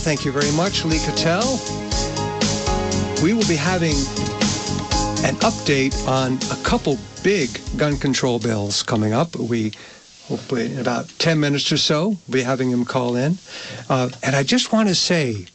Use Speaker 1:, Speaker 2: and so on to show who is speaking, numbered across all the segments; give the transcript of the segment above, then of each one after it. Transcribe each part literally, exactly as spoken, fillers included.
Speaker 1: Thank you very much, Lee Cattell. We will be having an update on a couple big gun control bills coming up. We hopefully in about ten minutes or so, we'll be having him call in. Uh, and I just want to say,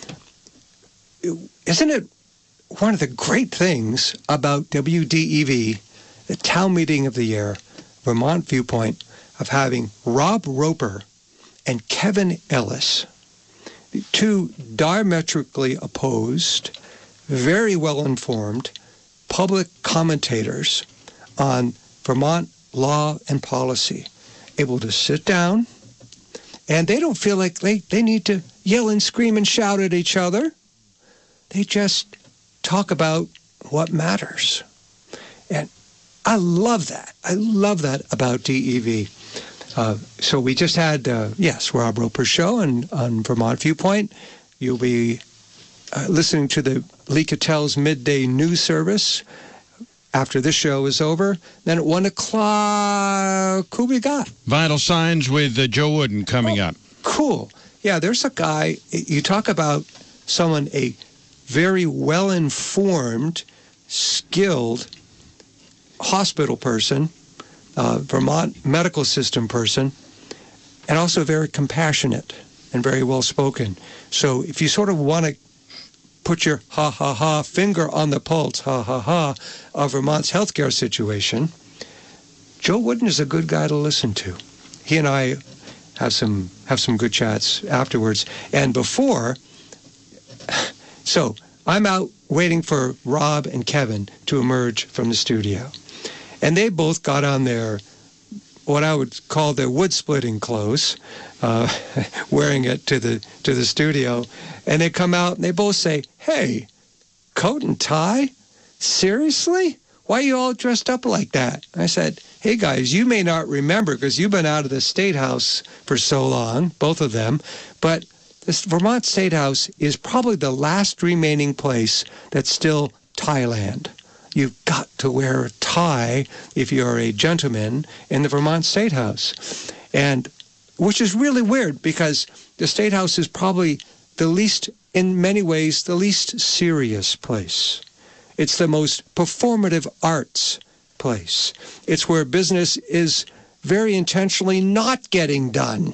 Speaker 1: isn't it one of the great things about W D E V, the town meeting of the year, Vermont Viewpoint, of having Rob Roper and Kevin Ellis, two diametrically opposed, very well-informed public commentators on Vermont law and policy, able to sit down, and they don't feel like they, they need to yell and scream and shout at each other. They just talk about what matters. And I love that. I love that about D E V. Uh, so we just had, uh, yes, Rob Roper's show on, on Vermont Viewpoint. You'll be uh, listening to the Lee Cattell's midday news service after this show is over. Then at one o'clock, who we got?
Speaker 2: Vital Signs with uh, Joe Wooden coming
Speaker 1: oh,
Speaker 2: up.
Speaker 1: Cool. Yeah, there's a guy, you talk about someone, a very well-informed, skilled hospital person, uh, Vermont medical system person, and also very compassionate and very well-spoken. So if you sort of want to put your ha-ha-ha finger on the pulse, ha-ha-ha, of Vermont's healthcare situation, Joe Wooden is a good guy to listen to. He and I have some have some good chats afterwards. And before, so I'm out waiting for Rob and Kevin to emerge from the studio. And they both got on their, what I would call their wood-splitting clothes, uh, wearing it to the to the studio. And they come out and they both say, hey, coat and tie? Seriously? Why are you all dressed up like that? I said, hey, guys, you may not remember because you've been out of the State House for so long, both of them, but this Vermont State House is probably the last remaining place that's still Thailand. You've got to wear a tie if you're a gentleman in the Vermont State House. And which is really weird because the State House is probably the least, in many ways, the least serious place. It's the most performative arts place. It's where business is very intentionally not getting done.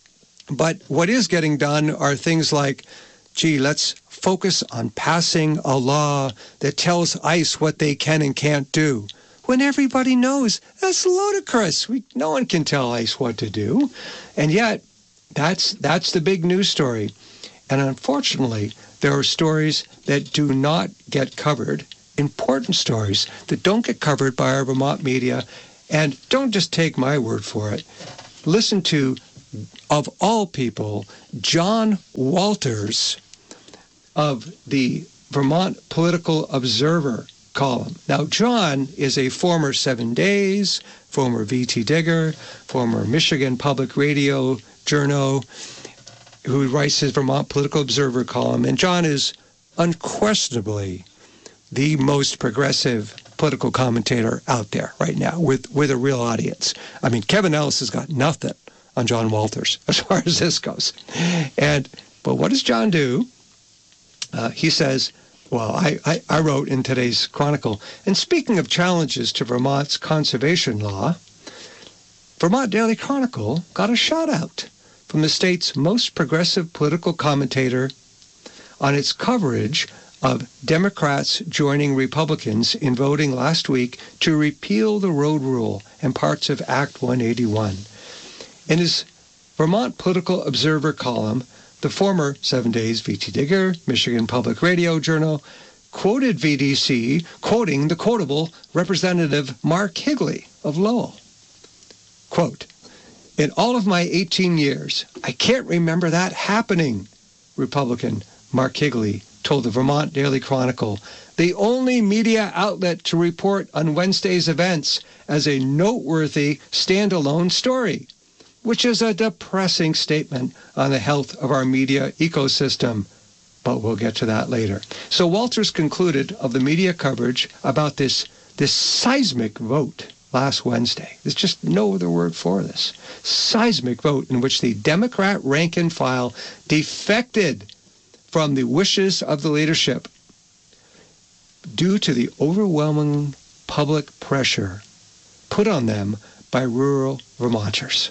Speaker 1: But what is getting done are things like, gee, let's focus on passing a law that tells ICE what they can and can't do. When everybody knows that's ludicrous. We, no one can tell ICE what to do. And yet, that's that's the big news story. And unfortunately, there are stories that do not get covered, important stories that don't get covered by our Vermont media. And don't just take my word for it. Listen to, of all people, John Walters of the Vermont Political Observer column. Now, John is a former Seven Days, former V T Digger, former Michigan Public Radio journo, who writes his Vermont Political Observer column. And John is unquestionably the most progressive political commentator out there right now with, with a real audience. I mean, Kevin Ellis has got nothing on John Walters as far as this goes. And but what does John do? Uh, he says, well, I, I, I wrote in today's Chronicle, and speaking of challenges to Vermont's conservation law, Vermont Daily Chronicle got a shout-out from the state's most progressive political commentator on its coverage of Democrats joining Republicans in voting last week to repeal the road rule and parts of Act one eighty-one. In his Vermont Political Observer column, the former Seven Days V T Digger, Michigan Public Radio journal, quoted V D C, quoting the quotable Representative Mark Higley of Lowell. Quote, in all of my eighteen years, I can't remember that happening, Republican Mark Higley told the Vermont Daily Chronicle, the only media outlet to report on Wednesday's events as a noteworthy standalone story, which is a depressing statement on the health of our media ecosystem. But we'll get to that later. So Walters concluded of the media coverage about this, this seismic vote last Wednesday. There's just no other word for this. Seismic vote in which the Democrat rank and file defected from the wishes of the leadership due to the overwhelming public pressure put on them by rural Vermonters.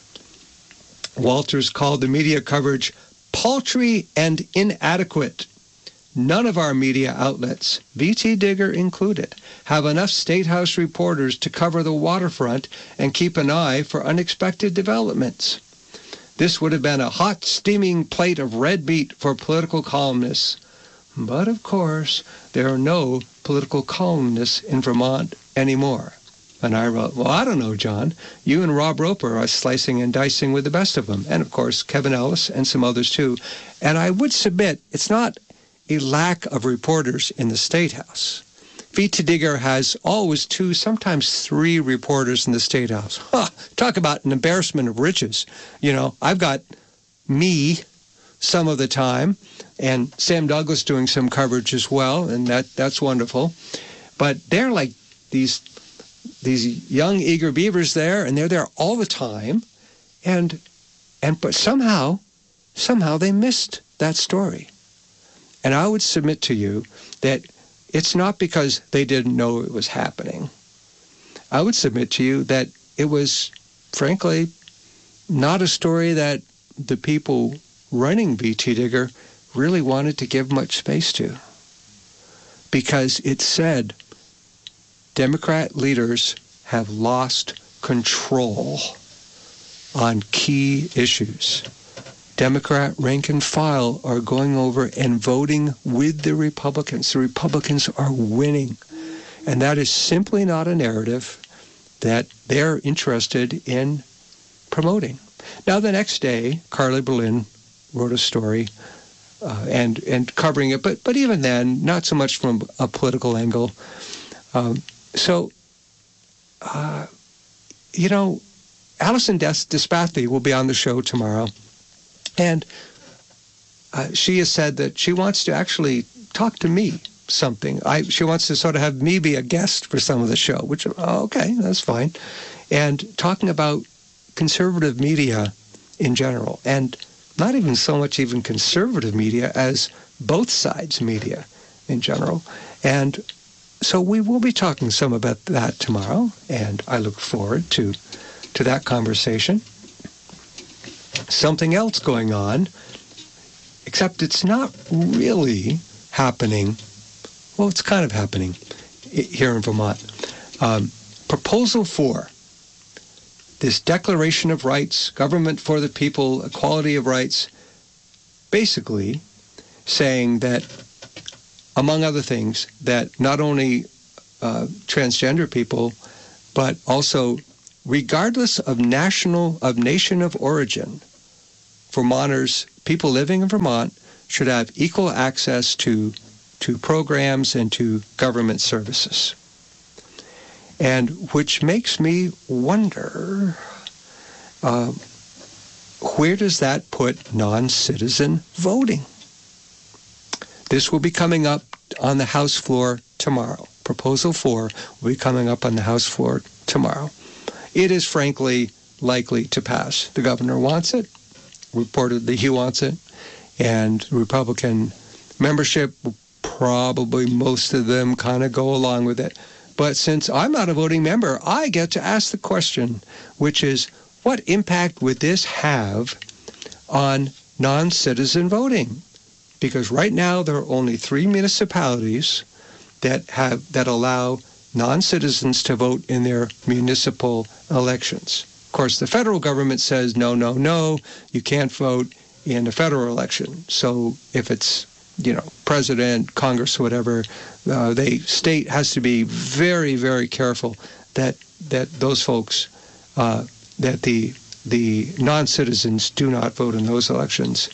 Speaker 1: Walters called the media coverage paltry and inadequate. None of our media outlets, V T Digger included, have enough State House reporters to cover the waterfront and keep an eye for unexpected developments. This would have been a hot, steaming plate of red meat for political columnists. But, of course, there are no political columnists in Vermont anymore. And I wrote, well, I don't know, John. You and Rob Roper are slicing and dicing with the best of them. And, of course, Kevin Ellis and some others, too. And I would submit it's not a lack of reporters in the State House. V T Digger has always two, sometimes three reporters in the State House. Huh, talk about an embarrassment of riches. You know, I've got me some of the time, and Sam Douglas doing some coverage as well, and that that's wonderful. But they're like these these young eager beavers there, and they're there all the time, and and but somehow somehow they missed that story. And I would submit to you that it's not because they didn't know it was happening. I would submit to you that it was, frankly, not a story that the people running V T Digger really wanted to give much space to, because it said Democrat leaders have lost control on key issues. Democrat rank and file are going over and voting with the Republicans. The Republicans are winning. And that is simply not a narrative that they're interested in promoting. Now, the next day, Carly Berlin wrote a story uh, and and covering it, but but even then, not so much from a political angle. Um, so, uh, you know, Alison Des- Despatie will be on the show tomorrow. And uh, she has said that she wants to actually talk to me something. I She wants to sort of have me be a guest for some of the show, which, oh, okay, that's fine. And talking about conservative media in general, and not even so much even conservative media as both sides media in general. And so we will be talking some about that tomorrow, and I look forward to to that conversation. Something else going on, except it's not really happening. Well, it's kind of happening here in Vermont. Um, Proposal four, this Declaration of Rights, Government for the People, Equality of Rights, basically saying that, among other things, that not only uh, transgender people, but also regardless of national, of nation of origin, Vermonters, people living in Vermont, should have equal access to to programs and to government services. And which makes me wonder, uh, where does that put non-citizen voting? This will be coming up on the House floor tomorrow. Proposal four will be coming up on the House floor tomorrow. It is frankly likely to pass. The governor wants it. Reportedly, he wants it. And Republican membership, probably most of them kind of go along with it. But since I'm not a voting member, I get to ask the question, which is, what impact would this have on non-citizen voting? Because right now there are only three municipalities that have that allow non-citizens to vote in their municipal elections. Of course, the federal government says, no, no, no, you can't vote in a federal election. So if it's, you know, president, Congress, whatever, uh, the state has to be very, very careful that that those folks, uh, that the the non-citizens do not vote in those elections.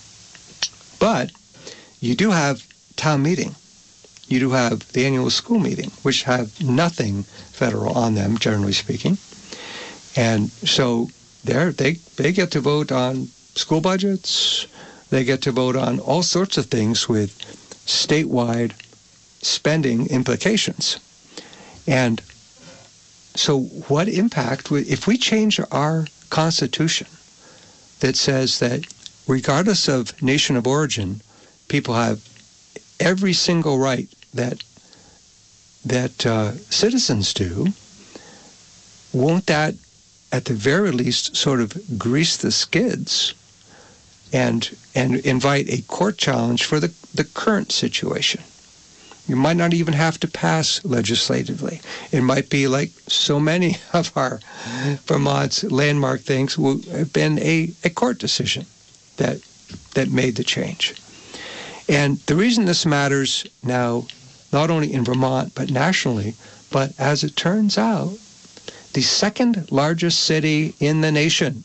Speaker 1: But you do have town meeting. You do have the annual school meeting, which have nothing federal on them, generally speaking. And so they they they get to vote on school budgets. They get to vote on all sorts of things with statewide spending implications. And so what impact would, if we change our Constitution that says that regardless of nation of origin, people have every single right that that uh, citizens do, won't that, at the very least, sort of grease the skids and and invite a court challenge for the, the current situation? You might not even have to pass legislatively. It might be like so many of our Vermont's landmark things will have been a, a court decision that that made the change. And the reason this matters now, not only in Vermont, but nationally, but as it turns out, the second largest city in the nation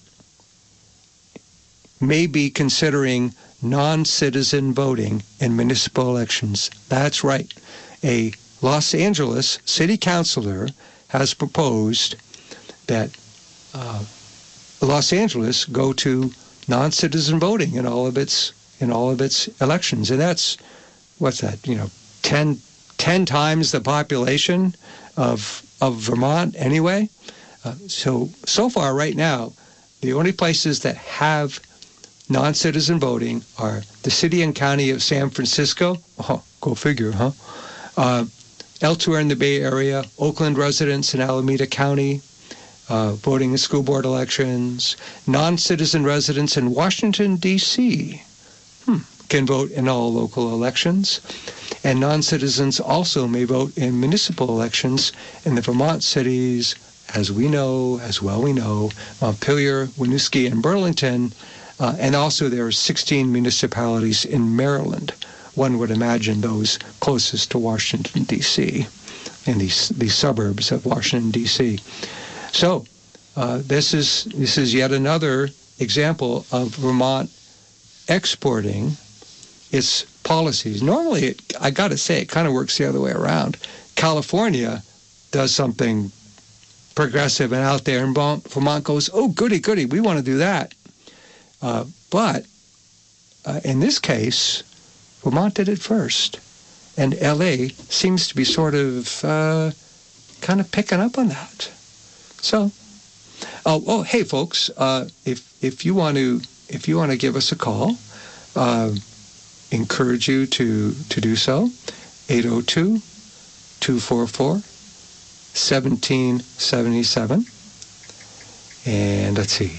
Speaker 1: may be considering non-citizen voting in municipal elections. That's right. A Los Angeles city councilor has proposed that uh, Los Angeles go to non-citizen voting in all of its in all of its elections, and that's what's that? You know, ten, ten times the population of of Vermont anyway. Uh, so so far, right now, the only places that have non-citizen voting are the city and county of San Francisco. Oh, go figure, huh? Uh, elsewhere in the Bay Area, Oakland residents in Alameda County, uh, voting in school board elections. Non-citizen residents in Washington, D C hmm, can vote in all local elections. And non-citizens also may vote in municipal elections in the Vermont cities, as we know, as well we know, Montpelier, Winooski, and Burlington. Uh, and also there are sixteen municipalities in Maryland. One would imagine those closest to Washington, D C, in these these suburbs of Washington, D C. So uh, this is this is yet another example of Vermont exporting its policies. Normally, it, I got to say, it kind of works the other way around. California does something progressive and out there, and Vermont goes, oh, goody, goody, we want to do that. Uh, but uh, in this case, Vermont did it first. And L A seems to be sort of uh, kind of picking up on that. So, oh, oh hey, folks, uh, if if you want to if you want to give us a call, uh, encourage you to, to do so. eight oh two, two four four, one seven seven seven. And let's see.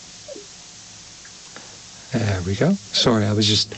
Speaker 1: There we go. Sorry, I was just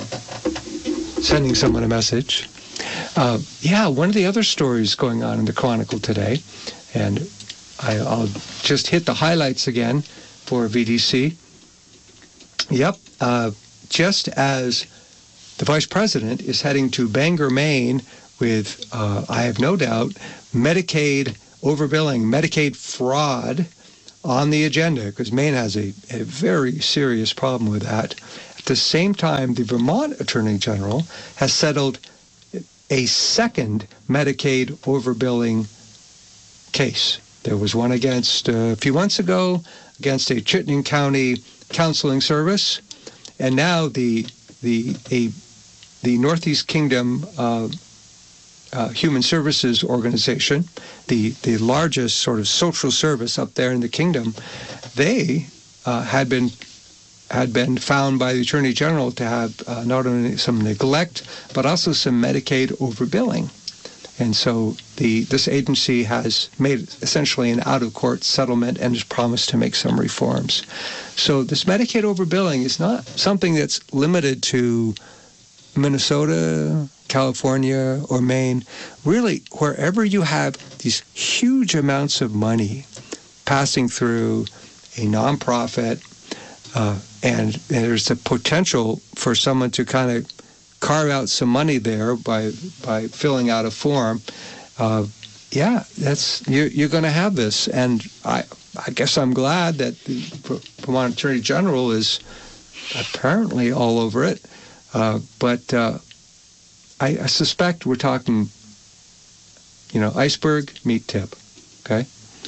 Speaker 1: sending someone a message. Uh, yeah, one of the other stories going on in the Chronicle today, and I, I'll just hit the highlights again for V D C. Yep, uh, just as the Vice President is heading to Bangor, Maine with, uh, I have no doubt, Medicaid overbilling, Medicaid fraud on the agenda, because Maine has a, a very serious problem with that. At the same time, the Vermont Attorney General has settled a second Medicaid overbilling case. There was one against, uh, a few months ago, against a Chittenden County counseling service, and now the the a the Northeast Kingdom uh, uh, Human Services Organization, the the largest sort of social service up there in the kingdom, they uh, had been had been found by the Attorney General to have uh, not only some neglect but also some Medicaid overbilling. And so the this agency has made essentially an out-of-court settlement and has promised to make some reforms. So this Medicaid overbilling is not something that's limited to Minnesota, California, or Maine. Really, wherever you have these huge amounts of money passing through a nonprofit, uh, and, and there's the potential for someone to kind of carve out some money there by by filling out a form. Uh, yeah, that's you're, you're going to have this, and I I guess I'm glad that the Vermont Attorney General is apparently all over it. Uh, but uh, I, I suspect we're talking, you know, iceberg, meat tip. Okay.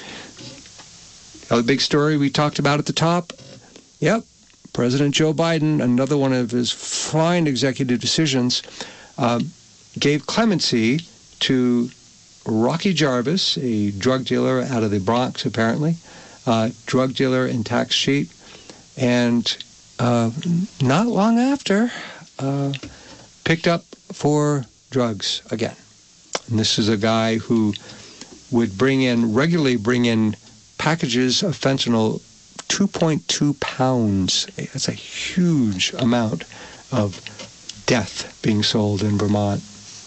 Speaker 1: Another big story we talked about at the top. Yep. President Joe Biden, another one of his fine executive decisions, uh, gave clemency to Rocky Jarvis, a drug dealer out of the Bronx, apparently, uh, drug dealer and tax cheat, and uh, not long after, uh, picked up for drugs again. And this is a guy who would bring in, regularly bring in packages of fentanyl, two point two pounds. That's a huge amount of death being sold in Vermont.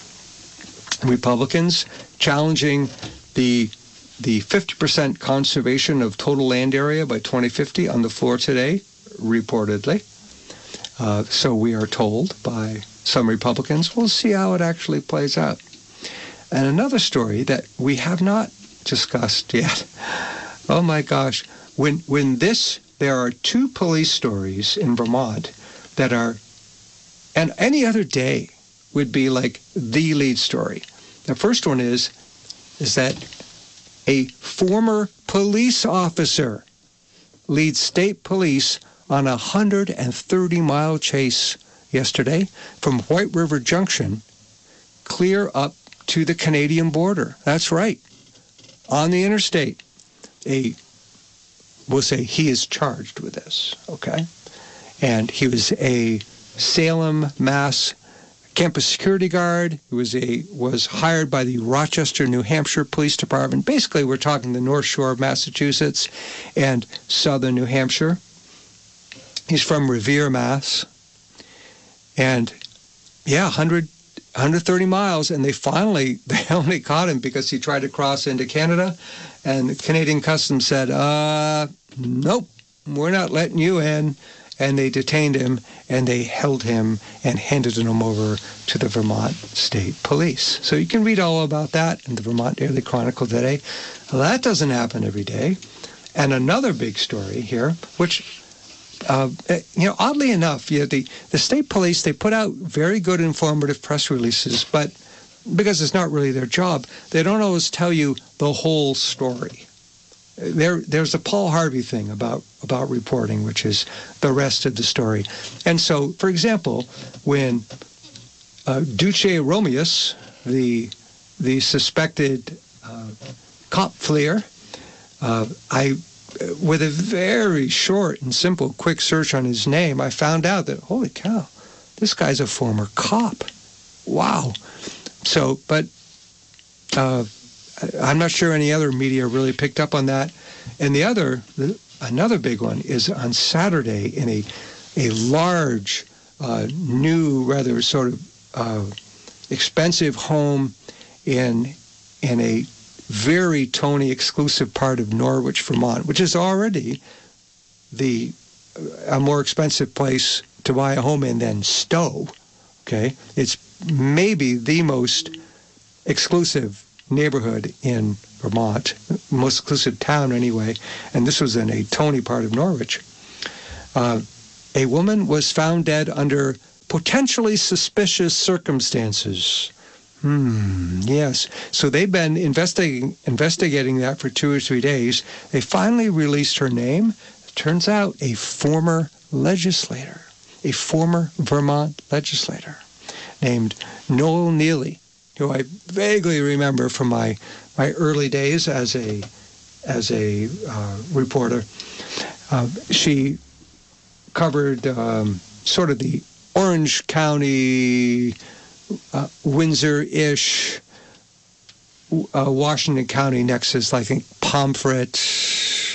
Speaker 1: Republicans challenging the the fifty percent conservation of total land area by twenty fifty on the floor today, reportedly. Uh, so we are told by some Republicans. We'll see how it actually plays out. And another story that we have not discussed yet. Oh my gosh. When when this, there are two police stories in Vermont that are, and any other day would be like the lead story. The first one is, is that a former police officer leads state police on a one hundred thirty mile chase yesterday from White River Junction clear up to the Canadian border. That's right. On the interstate. A, we'll say he is charged with this, okay? And he was a Salem, Mass campus security guard. He was a was hired by the Rochester, New Hampshire Police Department. Basically, we're talking the North Shore of Massachusetts and southern New Hampshire. He's from Revere, Mass. And yeah, one hundred, one hundred thirty miles, and they finally, they only caught him because he tried to cross into Canada, and the Canadian Customs said, uh, nope, we're not letting you in. And they detained him, and they held him and handed him over to the Vermont State Police. So you can read all about that in the Vermont Daily Chronicle today. Well, that doesn't happen every day. And another big story here, which, uh, you know, oddly enough, you know, the, the state police, they put out very good informative press releases, but because it's not really their job, they don't always tell you the whole story. There, there's a Paul Harvey thing about, about reporting, which is the rest of the story. And so, for example, when uh, Duce Romeus, the the suspected uh, cop fleer, uh, I, with a very short and simple, quick search on his name, I found out that, holy cow, this guy's a former cop. Wow. So, but... Uh, I'm not sure any other media really picked up on that. And the other, another big one is on Saturday in a a large, uh, new, rather sort of uh, expensive home in in a very Tony exclusive part of Norwich, Vermont, which is already the a more expensive place to buy a home in than Stowe. Okay, it's maybe the most exclusive neighborhood in Vermont, most exclusive town anyway, and this was in a Tony part of Norwich. Uh, a woman was found dead under potentially suspicious circumstances. Hmm, yes. So they've been investigating investigating that for two or three days. They finally released her name. It turns out a former legislator, a former Vermont legislator named Noel Neely, who I vaguely remember from my, my early days as a as a uh, reporter. Uh, she covered um, sort of the Orange County, uh, Windsor-ish, uh, Washington County nexus, I think Pomfret,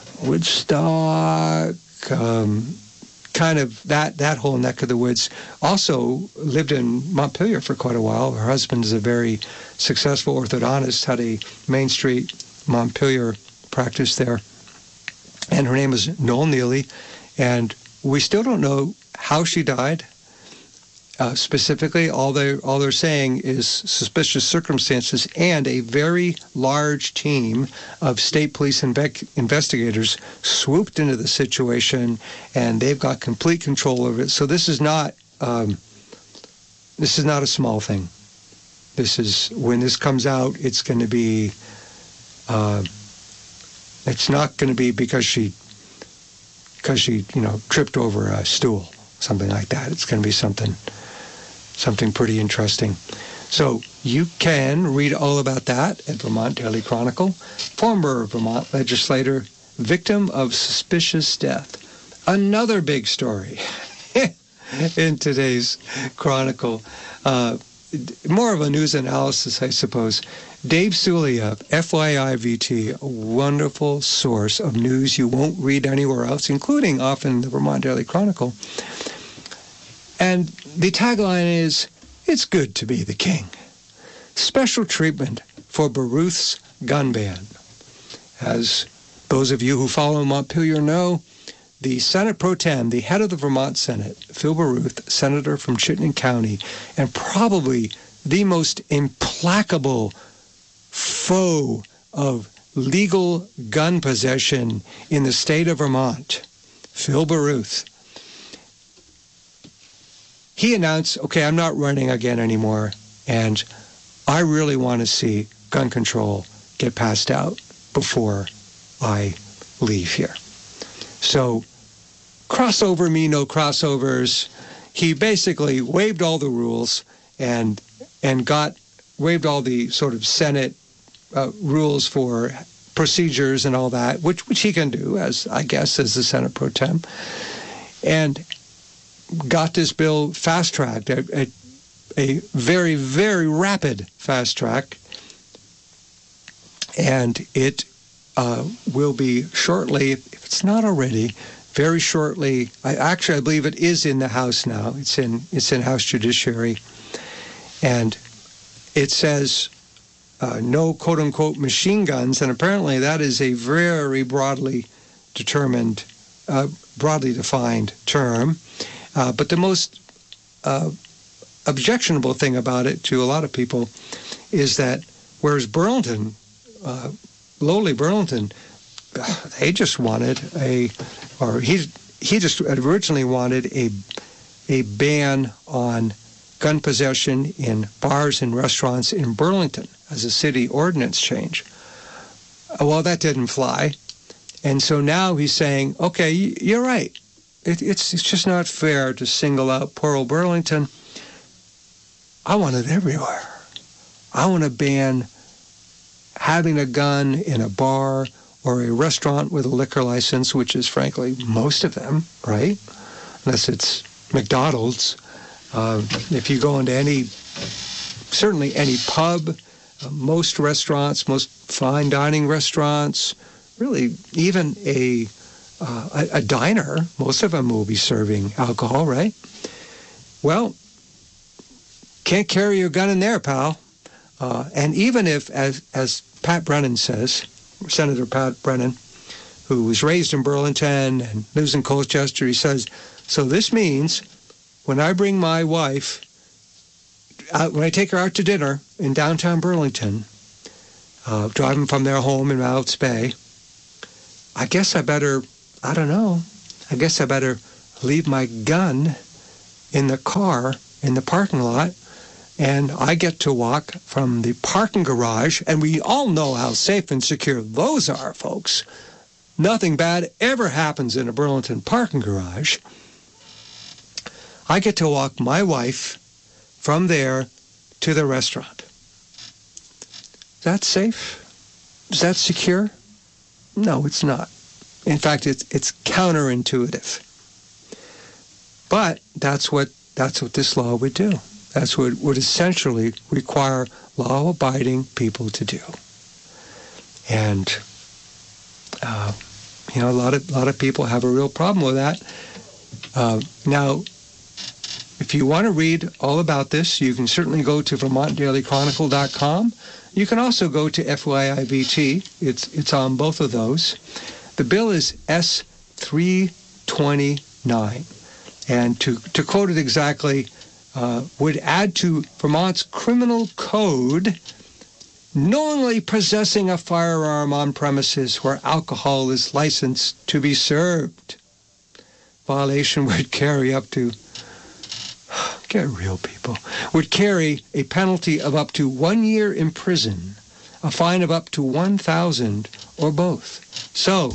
Speaker 1: Woodstock, um, kind of that, that whole neck of the woods. Also lived in Montpelier for quite a while. Her husband is a very successful orthodontist, had a Main Street Montpelier practice there. And her name is Noel Neely. And we still don't know how she died. Uh, specifically, all they're, all they're saying is suspicious circumstances, and a very large team of state police inve- investigators swooped into the situation, and they've got complete control over it. So this is not um, this is not a small thing. This is, when this comes out, it's going to be uh, it's not going to be because she because she you know tripped over a stool, something like that. It's going to be something. Something pretty interesting. So you can read all about that at Vermont Daily Chronicle. Former Vermont legislator, victim of suspicious death. Another big story in today's Chronicle. Uh, more of a news analysis, I suppose. Dave Sulia, F Y I V T, a wonderful source of news you won't read anywhere else, including often the Vermont Daily Chronicle. And the tagline is, "It's good to be the king." Special treatment for Baruth's gun ban. As those of you who follow Montpelier know, the Senate Pro Tem, the head of the Vermont Senate, Phil Baruth, senator from Chittenden County, and probably the most implacable foe of legal gun possession in the state of Vermont, Phil Baruth, he announced, okay, I'm not running again anymore, and I really want to see gun control get passed out before I leave here. So, crossover me, no crossovers. He basically waived all the rules and and got waived all the sort of Senate uh, rules for procedures and all that, which which he can do, as I guess as the Senate Pro Tem, and got this bill fast-tracked, a, a, a very, very rapid fast-track, and it uh, will be shortly, if it's not already, very shortly. I actually I believe it is in the House now. It's in it's in House Judiciary, and it says uh, no quote unquote machine guns, and apparently that is a very broadly determined, uh, broadly defined term. Uh, but the most uh, objectionable thing about it to a lot of people is that whereas Burlington, uh, lowly Burlington, they just wanted a, or he he just originally wanted a a ban on gun possession in bars and restaurants in Burlington as a city ordinance change. Well, that didn't fly, and so now he's saying, okay, you're right. It, it's it's just not fair to single out poor old Burlington. I want it everywhere. I want to ban having a gun in a bar or a restaurant with a liquor license, which is frankly most of them, right? Unless it's McDonald's. Uh, if you go into any, certainly any pub, uh, most restaurants, most fine dining restaurants, really even a, uh, a a diner, most of them will be serving alcohol, right? Well, can't carry your gun in there, pal. Uh, and even if, as as Pat Brennan says, Senator Pat Brennan, who was raised in Burlington and lives in Colchester, he says, so this means when I bring my wife, out, when I take her out to dinner in downtown Burlington, uh, driving from their home in Mouts Bay, I guess I better, I don't know, I guess I better leave my gun in the car in the parking lot, and I get to walk from the parking garage, and we all know how safe and secure those are, folks. Nothing bad ever happens in a Burlington parking garage. I get to walk my wife from there to the restaurant. Is that safe? Is that secure? No, it's not. In fact, it's it's counterintuitive. But that's what that's what this law would do. That's what it would essentially require law-abiding people to do. And uh, you know, a lot of a lot of people have a real problem with that. Uh, now, if you want to read all about this, you can certainly go to vermont daily chronicle dot com. You can also go to F Y I V T. It's it's on both of those. The bill is S three twenty-nine, and to to quote it exactly, uh, would add to Vermont's criminal code knowingly possessing a firearm on premises where alcohol is licensed to be served. Violation would carry up to, get real people, would carry a penalty of up to one year in prison, a fine of up to one thousand dollars, or both. So,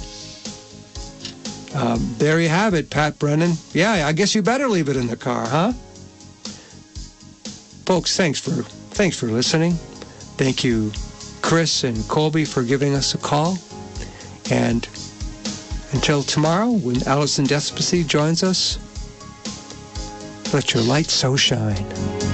Speaker 1: um, there you have it, Pat Brennan. Yeah, I guess you better leave it in the car, huh? Folks, thanks for... thanks for listening. Thank you, Chris and Colby, for giving us a call. And until tomorrow, when Allison Despisy joins us, let your light so shine.